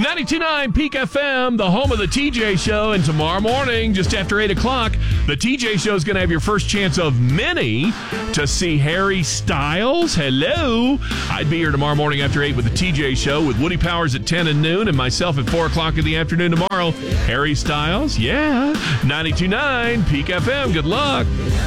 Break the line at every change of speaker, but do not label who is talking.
92.9 Peak FM, the home of the TJ Show. And tomorrow morning, just after 8 o'clock, the TJ Show is going to have your first chance of many to see Harry Styles. Hello. I'd be here tomorrow morning after 8 with the TJ Show with Woody Powers at 10 and noon and myself at 4 o'clock in the afternoon tomorrow. Harry Styles, yeah. 92.9 Peak FM. Good luck.